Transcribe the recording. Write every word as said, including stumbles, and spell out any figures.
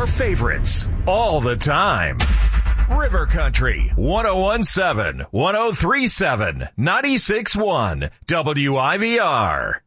your favorites all the time. River Country, one oh one point seven, one oh three point seven, ninety-six point one, W I V R.